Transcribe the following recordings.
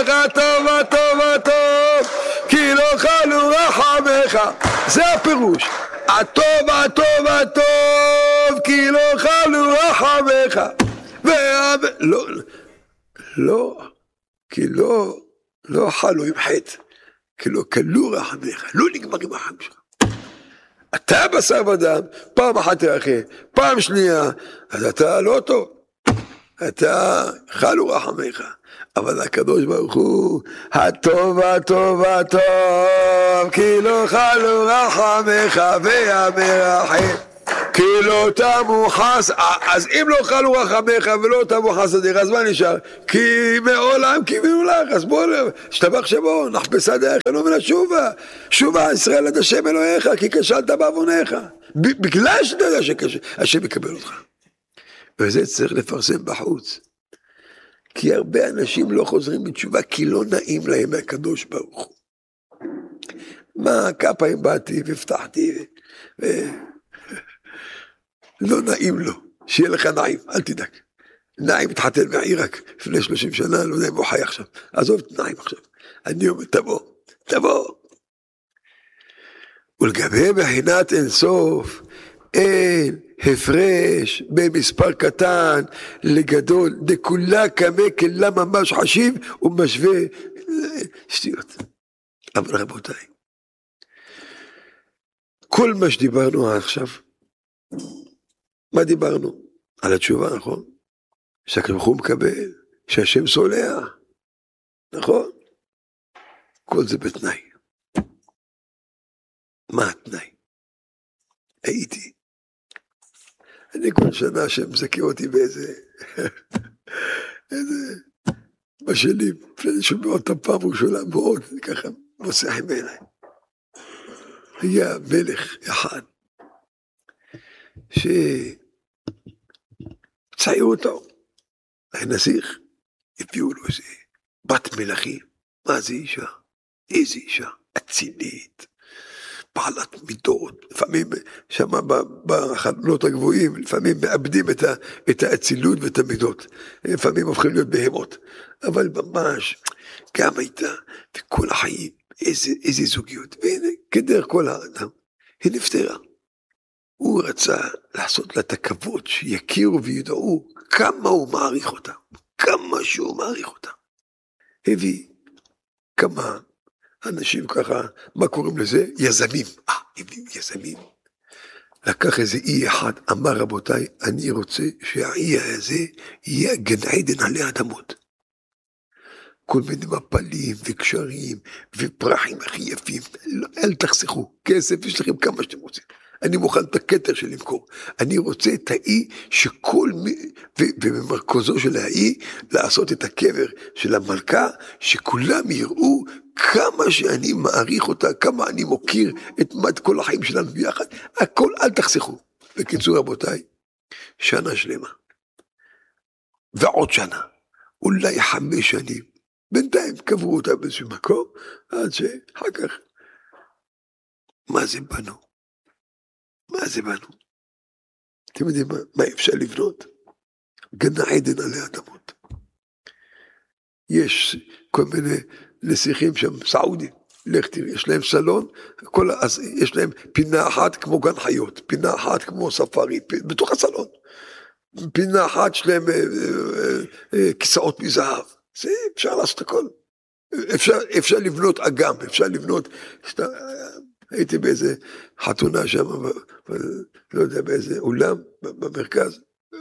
הטוב הטוב הטוב, כי לא חלו רחמך. זה הפירוש. הטוב הטוב הטוב, כי לא חלו רחמך. לא, כי לא חלו עם חטא, כי לא כלו רחמך, לא נגמרים רחם שלך. אתה בשר ודם, פעם אחת תרחם, פעם שנייה, אז אתה לא טוב. אתה חלו רחמך. אבל הקדוש ברוך הוא, הטוב הטוב הטוב, כי לא חלו רחמך והמרחם, כי לא תמו חסדיך. אז אם לא חלו רחמך ולא תמו חסדיך, אז מה נשאר? כי מעולם קיווינו לך. אז בואו שתבח שמו, נחפשה דרכנו ונשובה, שובה ישראל עד השם אלוהיך, כי כשלת בעוונך. בגלל שאתה יודע שהשם יקבל אותך. וזה צריך לפרסם בחוץ. כי הרבה אנשים לא חוזרים בתשובה, כי לא נעים להם מהקדוש ברוך הוא. מה, כמה פעמים באתי והבטחתי, לא נעים לו, שיהיה לך נעים, אל תדאג. נעים התחתן מעיראק, לפני 30 שנה, לא יודע אם הוא חי עכשיו. עזוב את נעים עכשיו. אני אומר, תבוא. ולגבי בחינת אין סוף, אין הפרש במספר קטן לגדול, דכולה כמה כלה ממש חשיב ומשווה שטויות. אבל רבותיי, כל מה שדיברנו עכשיו, מה דיברנו? על התשובה, נכון? שהקדוש הוא מקבל, שהשם סולח, נכון? כל זה בתנאי. מה התנאי? הייתי. אני כל שנה שמזכה אותי באיזה בשלים, אני שומע אותם פעם ראשונה מאוד, ככה מוסח עם עיניי. היה מלך אחד, שצעירו אותו, היה נסיך, הביאו לו איזה בת מלכים. מה זה אישה? איזה אישה? אצילית. בעלת מידות, לפעמים שמה בחלונות הגבוהים, לפעמים מאבדים את האצילות ואת המידות, לפעמים הופכים להיות בהמות, אבל ממש גם הייתה, וכל החיים, איזה זוגיות, והנה, כדרך כל האדם, היא נפטרה. הוא רצה לעשות לה את הכבוד, שיכירו וידעו כמה הוא מעריך אותה, כמה שהוא מעריך אותה. הביא כמה אנשים ככה, מה קוראים לזה? יזמים. יזמים. לקח איזה אי אחד, אמר רבותיי, אני רוצה שהאי הזה יהיה גן עדן עלי אדמות. כל מיני מפלים וקשרים ופרחים הכי יפים. אל תחסכו, כסף יש לכם כמה שאתם רוצים. אני מוכן את הכתר של למכור. אני רוצה את האי ובמרכזו של האי לעשות את הקבר של המלכה, שכולם יראו כמה שאני מעריך אותה, כמה אני מוקיר את כל החיים שלנו ביחד. הכל אל תחסכו. בקיצור רבותיי, שנה שלמה. ועוד שנה. אולי 5 שנים. בינתיים קברו אותה באיזשהו מקום, עד שאחר כך. מה זה בנו? מה זה בנו? אתם יודעים מה אפשר לבנות? גן עדן עלי אדמות. יש כל מיני נסיכים שם, סעודים, לך תראי, יש להם סלון, אז יש להם פינה אחת כמו גן חיות, פינה אחת כמו ספארי, בתוך הסלון. פינה אחת שלהם כיסאות מזהב. זה אפשר לעשות הכל. אפשר לבנות אגם, אפשר לבנות... הייתי באיזה חתונה שם, לא יודע, באיזה אולם במרכז,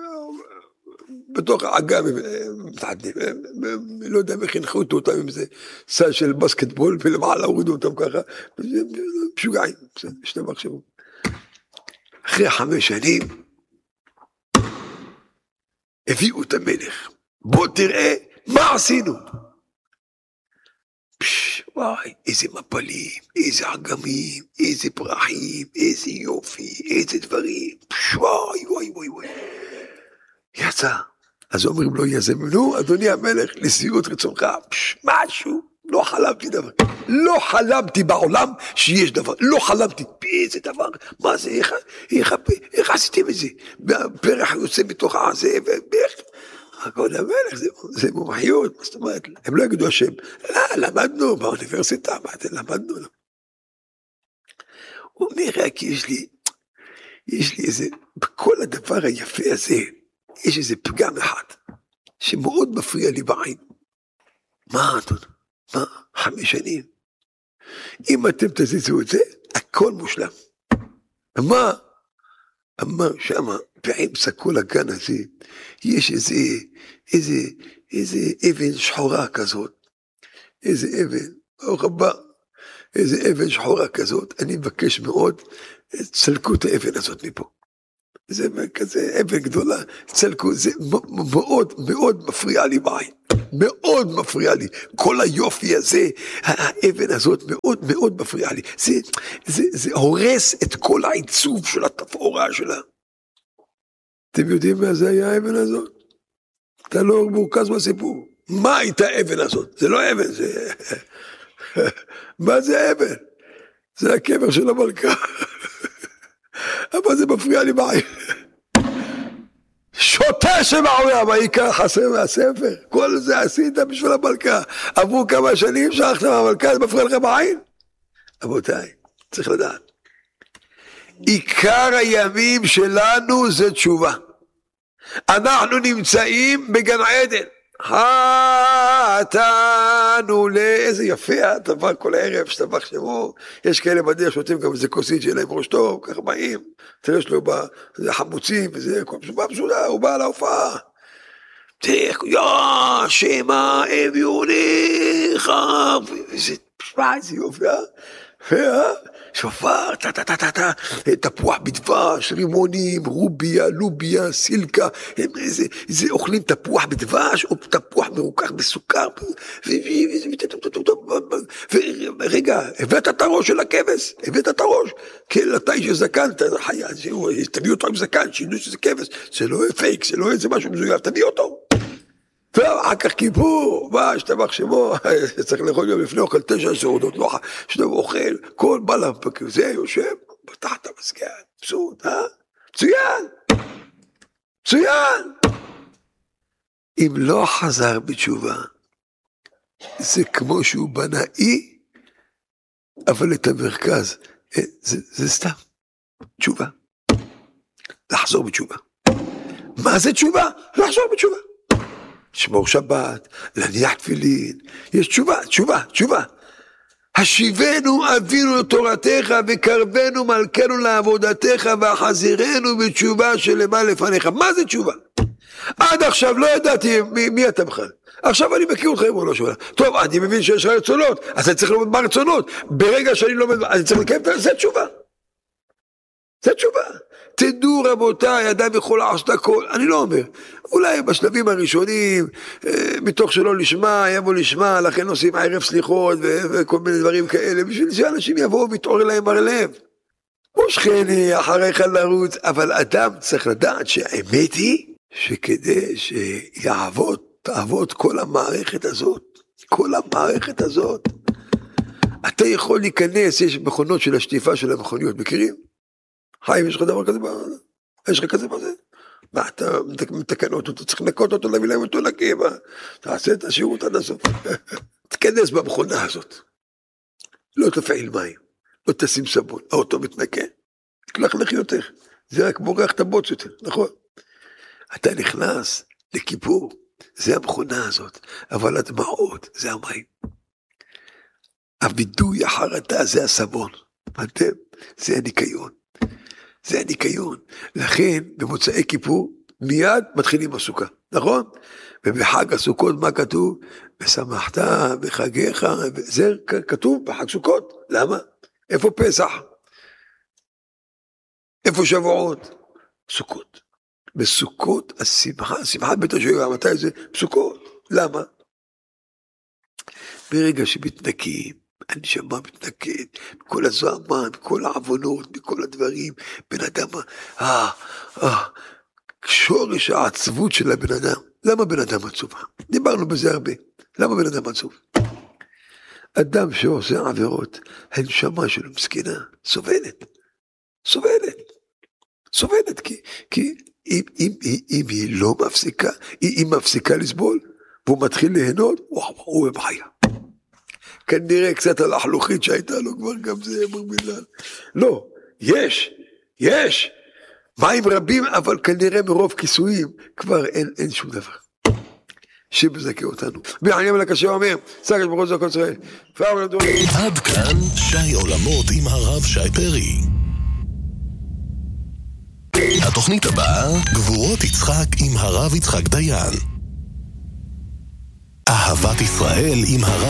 בתוך האגם, לא יודע, חינכו אותם עם איזה סל של בסקטבול, ולמעלה הורידו אותם ככה, משוגעים, שאתם מחשבו. אחרי 5 שנים, הביאו את המלך, בוא תראה מה עשינו. וואי, איזה מפלים, איזה אגמים, איזה פרחים, איזה יופי, איזה דברים, וואי. יצא. אז אומרים לו יזמנו, אדוני המלך, לשביעות רצונך, משהו, לא חלמתי דבר. לא חלמתי בעולם שיש דבר, לא חלמתי, איזה דבר, מה זה, איך עשיתם את זה? הפרח יוצא מתוך הזה, ואיך, כבוד המלך, זה מומחיות, מה זאת אומרת? הם לא יגידו השם, לא, למדנו באוניברסיטה, למדנו. הוא אומר, רק יש לי איזה, בכל הדבר היפה הזה, יש איזה פגם אחד, שמאוד מפריע לי בעין. מה, אדון? מה? 5 שנים? אם אתם תזיזו את זה, הכל מושלם. מה? אמר שמה, באמצע כל הגן הזה, יש איזה אבן שחורה כזאת, איזה אבן שחורה כזאת, אני מבקש מאוד, צלקו את האבן הזאת מפה. זה כזה אבן גדולה, צלקו, זה מאוד מאוד מפריע לי בעין, מאוד מפריע לי, כל היופי הזה, האבן הזאת מאוד מאוד מפריע לי, זה הורס את כל העיצוב של התפאורה שלה. אתם יודעים מה זה היה האבן הזאת? אתה לא מורכז מהסיפור, מה הייתה האבן הזאת? זה לא אבן, זה... מה זה האבן? זה הקבר של המלכה. אבל זה מפריע לי בעין. שוטה שבעולם, העיקר חסר מהספר. כל זה עשית בשביל המלכה. עברו כמה שנים, שכחת מהמלכה, זה מפריע לך בעין? רבותיי, צריך לדעת. עיקר הימים שלנו זה תשובה. אנחנו נמצאים בגן עדן. חטאנו איזה יפה הדבר כל הערב, שטבח שמו, יש כאלה בדרך שותים גם איזה כוסית שלהם ראש טוב, ככה באים, תראה שלו חמוצים וזה, כל משובע מסודר, הוא בא להופעה, תראה, שמה אביוניך, איזה יופי, שופר, תפוח בדבש, רימונים, רוביה, לוביה, סילקה, זה אוכלים תפוח בדבש, או תפוח מרוכך בסוכר, רגע, הבאת את הראש של הכבש, הבאת את הראש, כן, אתה איש הזקן, תביא אותו עם זקן, שידעו שזה כבש, זה לא פייק, זה לא איזה משהו מזויף, תביא אותו. ואחר כך כיפור, מה, שטבח שמו, צריך לאכול יום לפני אוכל 9 סעודות, לא, שאתה אוכל, כל בלם, זה יושב, פתח את המסגן, פשוט, מצוין, מצוין. אם לא חזר בתשובה, זה כמו שהוא בנה אי, אבל את המרכז, זה סתם, תשובה, לחזור בתשובה. מה זה תשובה? לחזור בתשובה. שמור שבת, להניח תפילין, יש תשובה. השיבנו אבינו לתורתך וקרבנו מלכנו לעבודתך והחזירנו בתשובה שלמה לפניך. מה זה תשובה? עד עכשיו לא ידעתי מי אתה בכלל. עכשיו אני מכיר אותך, אמרו לו שואלה. טוב, אני מבין שיש לך רצונות, אז אני צריך לומד מה רצונות. ברגע שאני לומד, אני צריך לקיים, זה תשובה. זה תשובה. תדעו רבותיי, אדם יכול לעשות הכל, אני לא אומר, אולי בשלבים הראשונים, מתוך שלא לשמה, יבוא לשמה, לכן עושים ערב סליחות וכל מיני דברים כאלה, בשביל שאנשים יבואו ויתעורר להם הלב. מושכני, אחריך לרוץ, אבל אדם צריך לדעת שהאמת היא, שכדי תעבוד כל המערכת הזאת, אתה יכול להיכנס, יש מכונות של השטיפה של המכוניות, מכירים? חיים, יש לך דבר כזה? יש לך כזה בזה? מה, אתה מתקן אותו, אתה צריך לנקות אותו, להביא להם אותו נקי, מה? תעשה את השירות עד הסוף. תכנס במכונה הזאת. לא תפעיל מים, לא תשים סבון, האוטו מתנקה, תקלח לחיותך. זה רק מורח את הבוץ יותר, נכון? אתה נכנס לכיפור, זה המכונה הזאת, אבל הדמעות, זה המים. הווידוי, החרטה, זה הסבון. אתם, זה הניקיון. זה הניקיון. לכן, במוצאי כיפור, מיד מתחילים הסוכה, נכון? ובחג הסוכות, מה כתוב? ושמחת בחגיך, זה כתוב בחג סוכות. למה? איפה פסח? איפה שבועות? סוכות. בסוכות השמחה, שמחת בית השואר, מתי זה? בסוכות. למה? ברגע שמתנקים, הנשמה מתנקת, בכל הזוהמה, בכל העוונות, בכל הדברים, בן אדם, שורש העצבות של הבן אדם. למה בן אדם עצוב? דיברנו בזה הרבה. למה בן אדם עצוב? אדם שעושה עבירות, הנשמה שלו מסכנה, סובלת, כי אם היא לא מפסיקה, היא מפסיקה לסבול, והוא מתחיל ליהנות, וואו, הוא בבעיה. כנראה קצת על החלוכית שהייתה לו כבר גם זה מרמילן. לא, יש, מים רבים, אבל כנראה מרוב כיסויים, כבר אין שום דבר. שבזכה אותנו. בעניין לקשה אומר, סגש ברוך זה הכל ישראל. עד כאן שי עולמות עם הרב שי פרי. התוכנית הבאה, גבורות יצחק עם הרב יצחק דיין. אהבת ישראל עם הרב